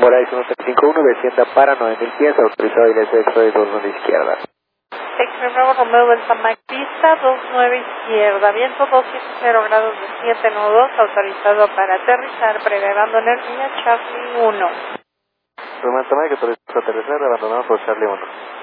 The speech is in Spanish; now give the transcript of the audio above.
Horizon 151, descienda para 9000 pies, autorizado ingreso extra de 29 izquierda. X-Ray Bravo Romeo Delta Mike pista 29 izquierda, viento 270 grados de 7 nudos, autorizado para aterrizar, previando energía Charlie 1. Romeo Delta Mike, autorizado a aterrizar, abandonado por Charlie 1.